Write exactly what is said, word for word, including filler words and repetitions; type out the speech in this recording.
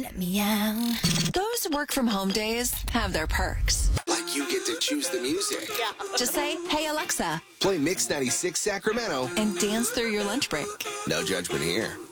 meow. Those work from home days have their perks. Like you get to choose the music. Yeah. Just say, hey, Alexa. Play Mix ninety-six Sacramento. And dance through your lunch break. No judgment here.